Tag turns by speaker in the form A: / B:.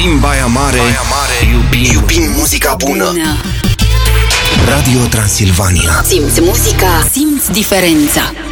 A: Iubim Baia Mare, iubim muzica bună. Radio Transilvania.
B: Simți muzica, simți diferența.